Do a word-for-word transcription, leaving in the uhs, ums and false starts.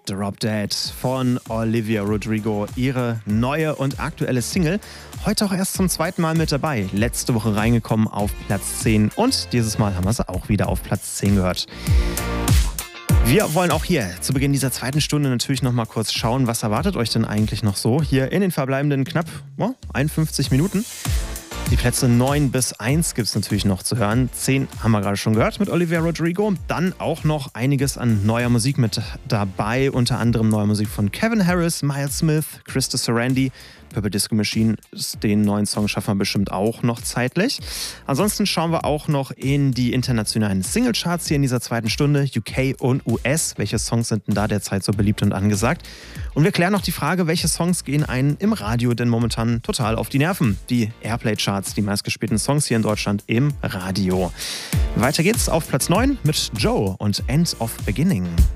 Drop Dead von Olivia Rodrigo, ihre neue und aktuelle Single. Heute auch erst zum zweiten Mal mit dabei. Letzte Woche reingekommen auf Platz zehn und dieses Mal haben wir sie auch wieder auf Platz zehn gehört. Wir wollen auch hier zu Beginn dieser zweiten Stunde natürlich noch mal kurz schauen, was erwartet euch denn eigentlich noch so hier in den verbleibenden knapp oh, einundfünfzig Minuten. Die Plätze neun bis eins gibt es natürlich noch zu hören. zehn haben wir gerade schon gehört mit Olivia Rodrigo. Dann auch noch einiges an neuer Musik mit dabei. Unter anderem neue Musik von Kevin Harris, Miles Smith, Krista Sarandon. Purple Disco Machine, den neuen Song schaffen wir bestimmt auch noch zeitlich. Ansonsten schauen wir auch noch in die internationalen Singlecharts hier in dieser zweiten Stunde. U K und U S. Welche Songs sind denn da derzeit so beliebt und angesagt? Und wir klären noch die Frage, welche Songs gehen einen im Radio denn momentan total auf die Nerven? Die Airplay-Charts, die meistgespielten Songs hier in Deutschland im Radio. Weiter geht's auf Platz neun mit Joe und End of Beginning.